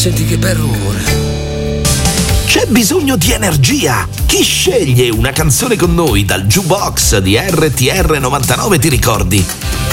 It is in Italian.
Senti che bel rumore. C'è bisogno di energia. Chi sceglie una canzone con noi dal jukebox di RTR 99 ti ricordi?